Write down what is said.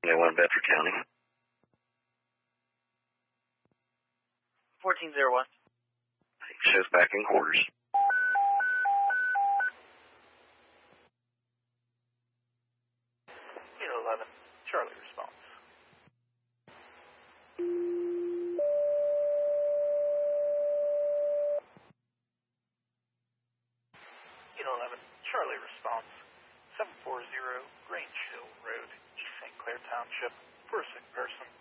1 Bedford County. 1401. Shows back in quarters. Unit 11, Charlie response. Unit 11, Charlie response. 740 Grange Hill Road, East St. Clair Township, for a sick person.